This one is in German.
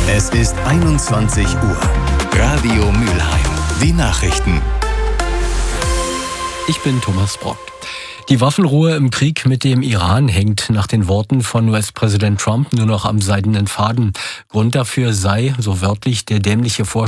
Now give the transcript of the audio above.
Es ist 21 Uhr. Radio Mülheim. Die Nachrichten. Ich bin Thomas Brock. Die Waffenruhe im Krieg mit dem Iran hängt nach den Worten von US-Präsident Trump nur noch am seidenen Faden. Grund dafür sei, so wörtlich, der dämliche Vorschlag